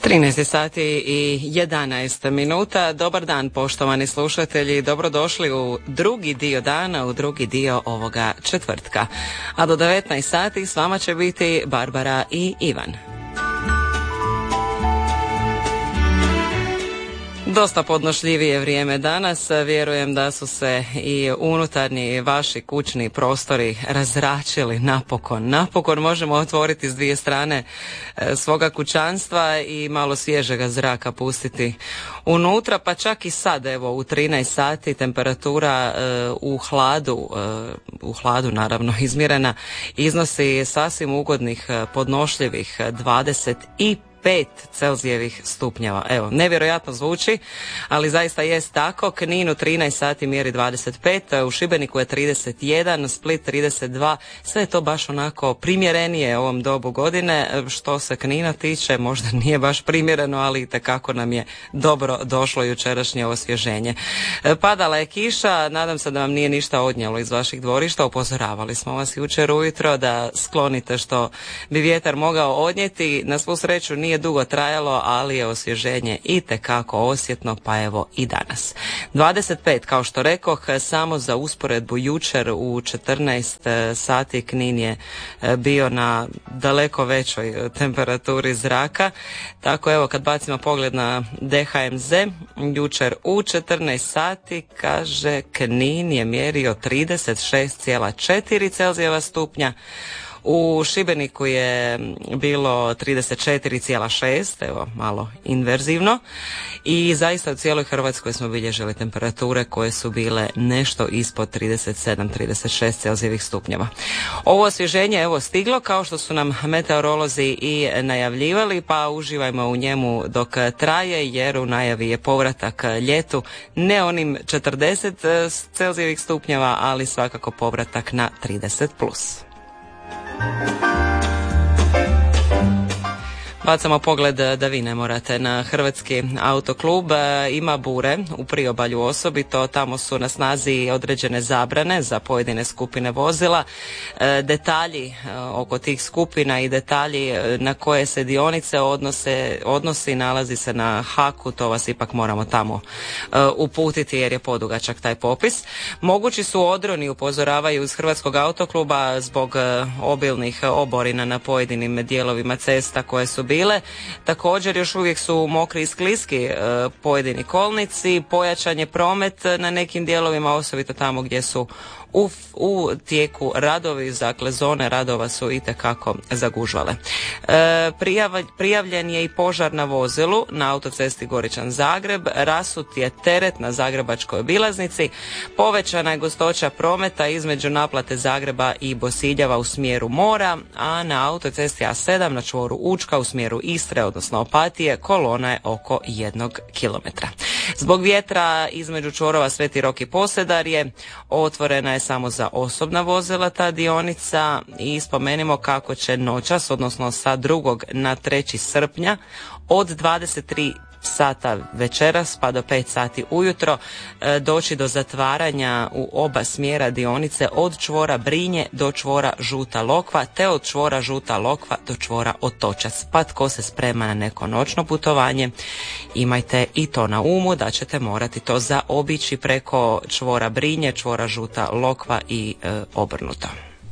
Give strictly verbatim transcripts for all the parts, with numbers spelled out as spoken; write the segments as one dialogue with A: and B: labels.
A: trinaest sati i jedanaest minuta. Dobar dan, poštovani slušatelji. Dobrodošli u drugi dio dana, u drugi dio ovoga četvrtka. A do devetnaest sati s vama će biti Barbara i Ivan. Dosta podnošljivije vrijeme danas. Vjerujem da su se i unutarnji vaši kućni prostori razračili napokon. Napokon možemo otvoriti s dvije strane svoga kućanstva i malo svježega zraka pustiti unutra, pa čak i sad, evo, u trinaest sati temperatura u hladu, u hladu naravno izmjerena, iznosi sasvim ugodnih, podnošljivih dvadeset pet Celzijevih stupnjeva. Evo, nevjerojatno zvuči, ali zaista jest tako. Knin u trinaest sati mjeri dvadeset pet, u Šibeniku je trideset jedan, Split trideset dva, sve je to baš onako primjerenije ovom dobu godine. Što se Knina tiče, možda nije baš primjereno, ali itekako nam je dobro došlo jučerašnje osvježenje. Padala je kiša, nadam se da vam nije ništa odnijelo iz vaših dvorišta. Upozoravali smo vas jučer ujutro da sklonite što bi vjetar mogao odnijeti. Na svu sreću nije dugo trajalo, ali je osvježenje itekako osjetno, pa evo i danas. dvadeset pet, kao što rekoh, samo za usporedbu jučer u četrnaest sati Knin je bio na daleko većoj temperaturi zraka. Tako evo, kad bacimo pogled na D H M Z, jučer u četrnaest sati, kaže, Knin je mjerio trideset šest zarez četiri Celzijeva stupnja. U Šibeniku je bilo trideset četiri zarez šest, evo malo inverzivno, i zaista u cijeloj Hrvatskoj smo bilježili temperature koje su bile nešto ispod trideset sedam trideset šest Celzijevih stupnjeva. Ovo osvježenje evo stiglo, kao što su nam meteorolozi i najavljivali, pa uživajmo u njemu dok traje, jer u najavi je povratak ljetu, ne onim četrdeset Celzijevih stupnjeva, ali svakako povratak na trideset plus. Bacamo pogled da vi ne morate na Hrvatski autoklub. Ima bure u priobalju osobito, tamo su na snazi određene zabrane za pojedine skupine vozila. Detalji oko tih skupina i detalji na koje se dionice odnose, odnosi nalazi se na Haku, to vas ipak moramo tamo uputiti jer je podugačak taj popis. Mogući su odroni, upozoravaju iz Hrvatskog autokluba, zbog obilnih oborina na pojedinim dijelovima cesta koje su bile. Također još uvijek su mokri i skliski e, pojedini kolnici, pojačan je promet na nekim dijelovima, osobito tamo gdje su u, u tijeku radovi, dakle zone radova su itekako zagužvale. E, prijav, prijavljen je i požar na vozilu na autocesti Goričan-Zagreb, rasut je teret na zagrebačkoj obilaznici, povećana je gustoća prometa između naplate Zagreba i Bosiljeva u smjeru mora, a na autocesti A sedam na čvoru Učka u smjeru Istre, odnosno Opatije, kolona je oko jednog kilometra. Zbog vjetra između čvorova Sveti Rok i Posedarje otvorena je samo za osobna vozila ta dionica i spomenimo kako će noćas, odnosno sa drugog na treći srpnja od dvadeset tri sata večeras pa do pet sati ujutro e, doći do zatvaranja u oba smjera dionice od čvora Brinje do čvora Žuta Lokva, te od čvora Žuta Lokva do čvora Otočac. Pa tko se sprema na neko noćno putovanje, imajte i to na umu da ćete morati to zaobići preko čvora Brinje, čvora Žuta Lokva i e, obrnuto.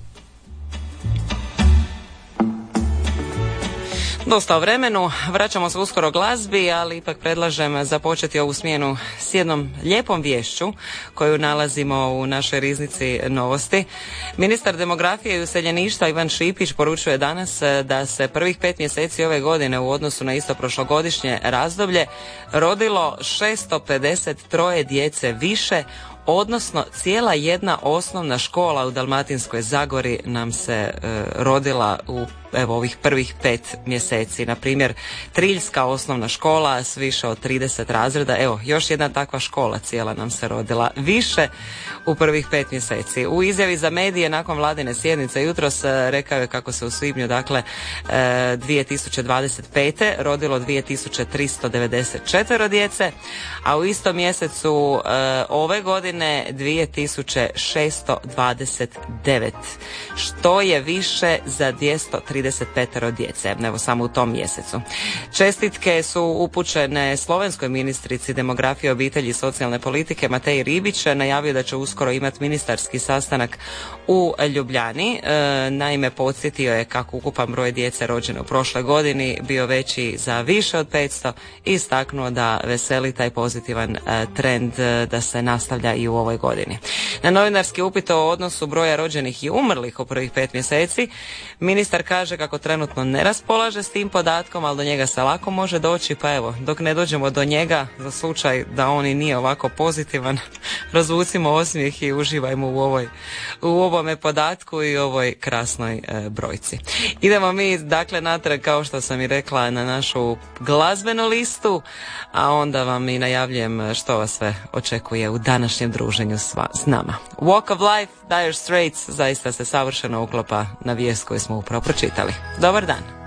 A: Dosta o vremenu, vraćamo se uskoro glazbi, ali ipak predlažem započeti ovu smjenu s jednom lijepom vješću koju nalazimo u našoj riznici novosti. Ministar demografije i useljeništva Ivan Šipić poručuje danas da se prvih pet mjeseci ove godine u odnosu na isto prošlogodišnje razdoblje rodilo šesto pedeset tri djece više, odnosno cijela jedna osnovna škola u Dalmatinskoj Zagori nam se e, rodila u evo ovih prvih pet mjeseci. Na primjer, Triljska osnovna škola s više od trideset razreda, evo još jedna takva škola cijela nam se rodila više u prvih pet mjeseci. U izjavi za medije nakon vladine sjednice jutros rekao je kako se u svibnju, dakle dvije tisuće dvadeset pete rodilo dvije tisuće tristo devedeset četiri djece, a u istom mjesecu ove godine godine dvije tisuće šesto dvadeset devet, što je više za dvjesto trideset pet djece, evo samo u tom mjesecu. Čestitke su upućene slovenskoj ministrici demografije, obitelji i socijalne politike Mateji Ribić. Najavio da će uskoro imati ministarski sastanak u Ljubljani. E, naime, podsjetio je kako ukupan broj djece rođene u prošloj godini bio veći za više od petsto i istaknuo da veseli taj pozitivan e, trend e, da se nastavlja i u ovoj godini. Na novinarski upit o odnosu broja rođenih i umrlih u prvih pet mjeseci, ministar kaže kako trenutno ne raspolaže s tim podatkom, ali do njega se lako može doći, pa evo, dok ne dođemo do njega, za slučaj da on i nije ovako pozitivan, razvucimo osmijeh i uživajmo u ovoj u ovome podatku i ovoj krasnoj e, brojci. Idemo mi, dakle, natrag, kao što sam i rekla, na našu glazbenu listu, a onda vam i najavljujem što vas sve očekuje u današnjem druženju s, va, s nama. Walk of Life, Dire Straits, zaista se savršeno uklopa na vijest koju smo upravo pročitali. Dobar dan.